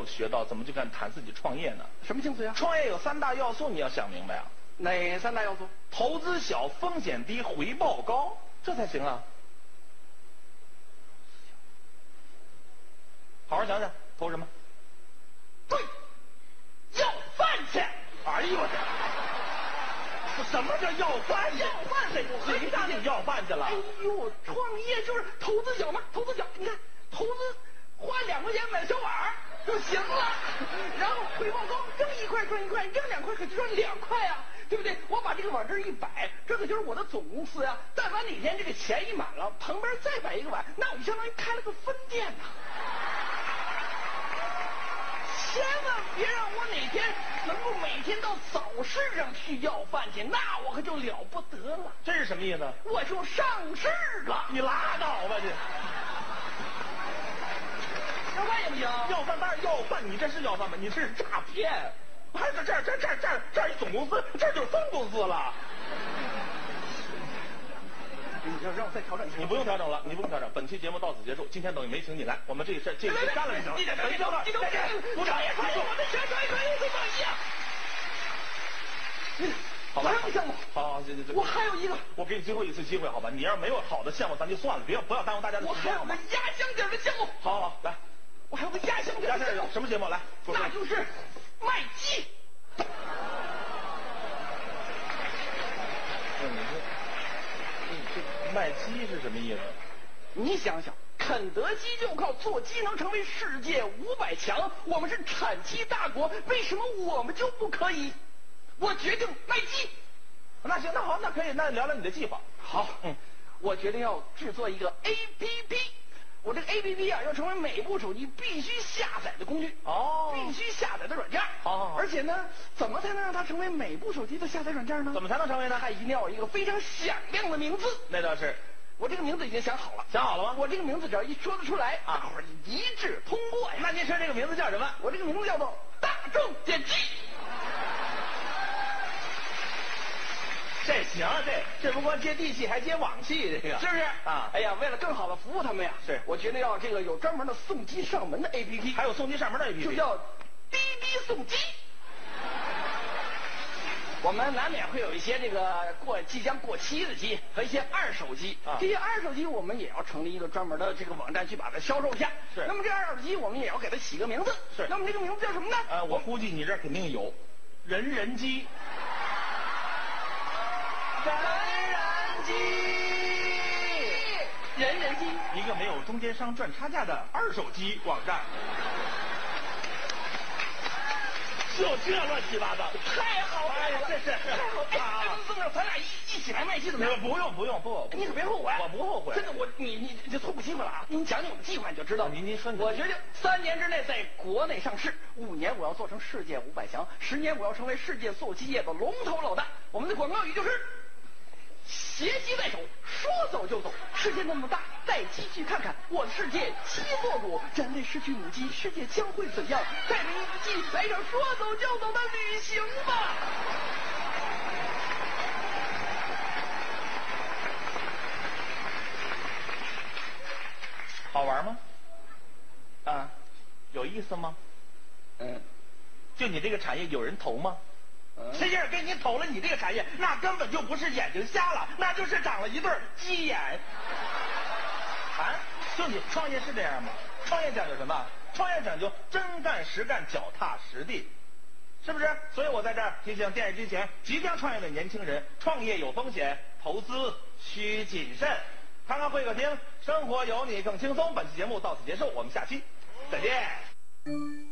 学到，怎么就敢谈自己创业呢？ 什么精髓啊？ 创业有3大要素，你要想明白啊。 哪3大要素？ 投资小，风险低，回报高，这才行啊。好好想想，投什么？ 对，要饭去。 哎呦我这什么叫要饭去？ 要饭去， 谁让你要饭去了？ 哎呦，创业就是投资小嘛，投资小，你看投资花2块钱买小碗就行了，然后回报高，扔1块赚1块，扔2块可就赚2块啊，对不对？我把这个碗这一摆，这可就是我的总公司呀。但凡哪天这个钱一满了，旁边再摆一个碗，那我就相当于开了个分店呐。千万别让我哪天能够每天到早市上去要饭去，那我可就了不得了。 这是什么意思？ 我就上市了。 你拉倒吧你！ 要饭也不行。 要饭当然要饭，你这是要饭吗？你这是诈骗！还是这一总公司，这就是分公司了。 你要让我再调整一下。 你不用调整了，你不用调整。本期节目到此结束，今天等于没请你来，我们这事干了就行。 你这别动了，你再见，鼓掌也快速， 我的全可以不一样。 好吧， 还有一项目。 好， 我还有一个。 我给你最后一次机会，好吧？你要没有好的项目，咱就算了，不要耽误大家的时间。 我还有个压箱底的项目。 好，来， 我还有个压箱底的项目。 什么节目？来， 那就是卖鸡。 卖鸡是什么意思？ 你想想，肯德基就靠做鸡能成为世界500强，我们是产鸡大国，为什么我们就不可以？我决定卖鸡。 那行，那好，那可以，那聊聊你的计划。 好，我决定要制作一个 APP。我这个 APP 啊，要成为每部手机必须下载的工具。 哦， 必须下载的软件。 好。 而且呢，怎么才能让它成为每部手机的下载软件呢？ 怎么才能成为呢？ 它一定要有一个非常响亮的名字。 那倒是。 我这个名字已经想好了。 想好了吗？ 我这个名字只要一说得出来，大伙儿一致通过呀。 那您说这个名字叫什么？ 我这个名字叫做大众点击。 这行，这不光接地气，还接网气，这个是不是啊？ 哎呀，为了更好的服务他们呀， 是我决定要这个有专门的送鸡上门的 APP， 还有送鸡上门的 APP， 就叫滴滴送鸡。我们难免会有一些这个即将过期的鸡和一些二手鸡，这些二手鸡我们也要成立一个专门的这个网站去把它销售一下。 是。 那么这二手鸡我们也要给它起个名字。 是。 那么这个名字叫什么呢？ 我估计你这肯定有，人人鸡。 人人鸡， 一个没有中间商赚差价的二手鸡网站。就这乱七八糟， 太好了！ 这是太好了！这么着，咱俩一起来卖鸡怎么样？ 不用， 你可别后悔。 我不后悔。 真的，你就错过机会了啊！您讲讲我们计划你就知道。 您说。 我决定3年之内在国内上市，5年我要做成世界500强，10年我要成为世界做鸡业的龙头老大。我们的广告语就是：携鸡在手，说走就走。世界那么大，带鸡去看看。我的世界鸡作主，人类失去母鸡，世界将会怎样？带着一只鸡来场说走就走的旅行吧！ 好玩吗？ 啊， 有意思吗？就你这个产业有人投吗？谁要是给你投了你这个产业，那根本就不是眼睛瞎了，那就是长了一对鸡眼。啊，就你创业是这样吗？创业讲究什么？创业讲究真干实干，脚踏实地，是不是？所以我在这儿提醒电视机前即将创业的年轻人，创业有风险，投资需谨慎。看看会客厅，生活有你更轻松。本期节目到此结束，我们下期再见。